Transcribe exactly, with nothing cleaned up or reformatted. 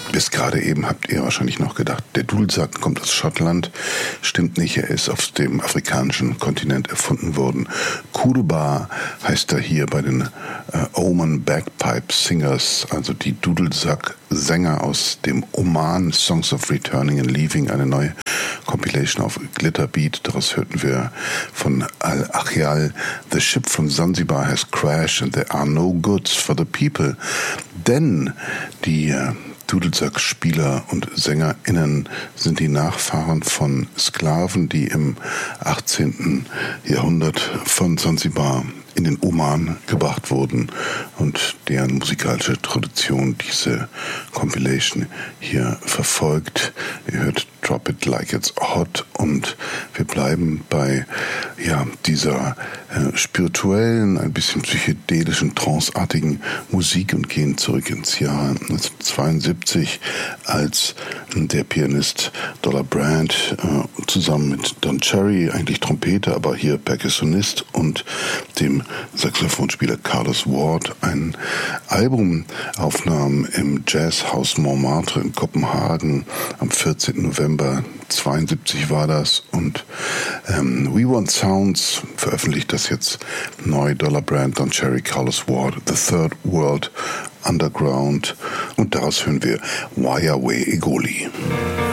Bis gerade eben habt ihr wahrscheinlich noch gedacht, der Dudelsack kommt aus Schottland. Stimmt nicht, er ist auf dem afrikanischen Kontinent erfunden worden. Kuruba heißt er hier bei den äh, Oman Bagpipe Singers, also die Dudelsack-Sänger aus dem Oman, Songs of Returning and Leaving, eine neue Compilation auf Glitterbeat. Daraus hörten wir von Al-Achial, The ship from Zanzibar has crashed and there are no goods for the people. Denn die äh, Dudelsack-Spieler und SängerInnen sind die Nachfahren von Sklaven, die im achtzehnten Jahrhundert von Sansibar in den Oman gebracht wurden und deren musikalische Tradition diese Compilation hier verfolgt. Ihr hört Drop It Like It's Hot und wir bleiben bei ja, dieser äh, spirituellen, ein bisschen psychedelischen, tranceartigen Musik und gehen zurück ins Jahr neunzehnhundertzweiundsiebzig, als der Pianist Dollar Brand äh, zusammen mit Don Cherry, eigentlich Trompeter, aber hier Percussionist, und dem Saxophonspieler Carlos Ward ein Album aufnahm im Jazzhaus Montmartre in Kopenhagen am vierzehnten November zweiundsiebzig war das, und ähm, We Want Sounds veröffentlicht das jetzt neu. Dollar Brand, Don Cherry, Carlos Ward, The Third World Underground, und daraus hören wir Wayawe Egoli.